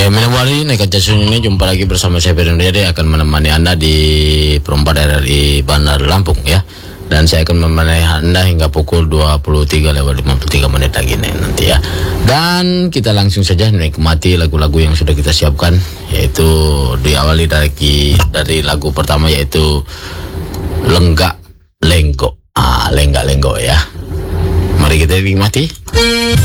Minawari, Nekat Jasun ini jumpa lagi bersama saya Ferdian Dede akan menemani Anda di perempat RRI Bandar Lampung ya. Dan saya akan menemani Anda hingga pukul 23:53 lagi nih nanti ya. Dan kita langsung saja menikmati lagu-lagu yang sudah kita siapkan, yaitu diawali dari lagu pertama yaitu Lenggak Lenggo. Lenggak Lenggo ya. Mari kita nikmati.